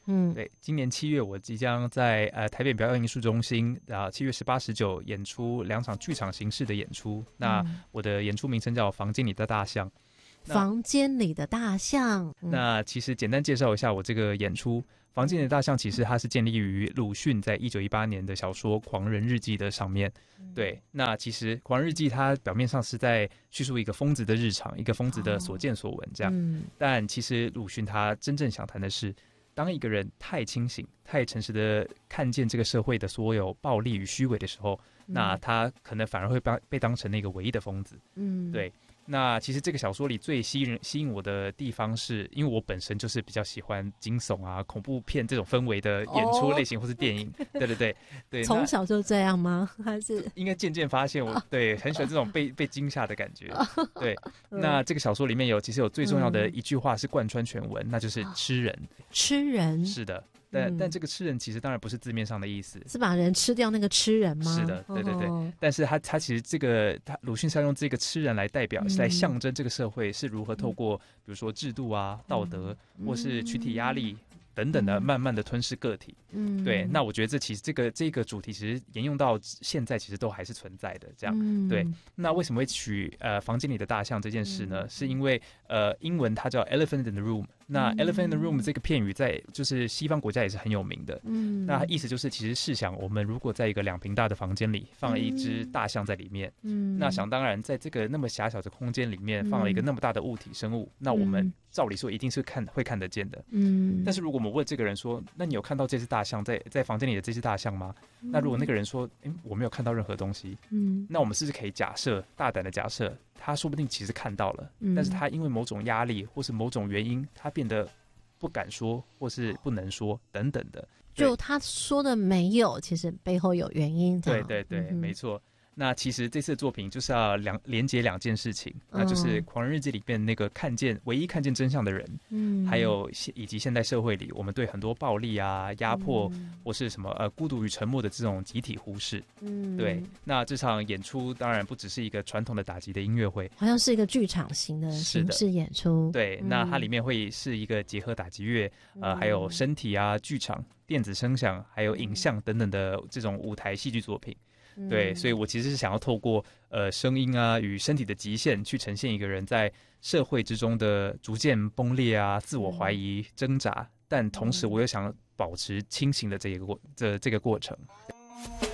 对，今年7月我即将在台北表演艺术中心7月18、19演出2场剧场形式的演出。那我的演出名称叫《房间里的大象》。 房间里的大象。 那其实简单介绍一下我这个演出。房间里的大象其实它是建立于鲁迅在1918年的小说《狂人日记》的上面。对，那其实《狂人日记》它表面上是在叙述一个疯子的日常，一个疯子的所见所闻这样。但其实鲁迅他真正想谈的是，当一个人太清醒、太诚实的看见这个社会的所有暴力与虚伪的时候，那他可能反而会被当成那个唯一的疯子。对。那其实这个小说里最吸引我的地方是，因为我本身就是比较喜欢惊悚啊、恐怖片这种氛围的演出类型或是电影。对， 从小就这样吗？还是应该渐渐发现我对很喜欢这种被惊吓的感觉。对，那这个小说里面其实有最重要的一句话是贯穿全文，那就是吃人。 吃人是的。但这个吃人其实当然不是字面上的意思， 是把人吃掉那个吃人吗？ 是的，对。但是他其实鲁迅是要用这个吃人来代表，是来象征这个社会是如何透过比如说制度啊、道德或是躯体压力等等的，慢慢的吞噬个体。对。那我觉得其实这个主题其实沿用到现在，其实都还是存在的。这样。对。那为什么会取房间里的大象这件事呢？是因为英文它叫 Elephant in the Room。那 Elephant in the Room 这个片语在就是西方国家也是很有名的。那意思就是其实试想，我们如果在一个2坪大的房间里放了一只大象在里面，那想当然在这个那么狭小的空间里面放了一个那么大的物体生物，那我们照理说一定是会看得见的。但是如果我们问这个人说，那你有看到这只大象在房间里的这只大象吗？那如果那个人说我没有看到任何东西，那我们是不是可以大胆的假设他说不定其实看到了，但是他因为某种压力或是某种原因，他变得不敢说或是不能说等等的。 就他说的没有，其实背后有原因。 对，没错。那其实这次的作品就是要连接2件事情，那就是《狂人日记》里面那个唯一看见真相的人，还有以及现代社会里我们对很多暴力啊、压迫或是什么孤独与沉默的这种集体忽视。对。那这场演出当然不只是一个传统的打击的音乐会， 好像是一个剧场型的形式演出。 对。那它里面会是一个结合打击乐还有身体啊、剧场、电子声响还有影像等等的这种舞台戏剧作品。对，所以我其实是想要透过声音啊与身体的极限去呈现一个人在社会之中的逐渐崩裂啊、自我怀疑、挣扎，但同时我又想保持清醒的这个过程。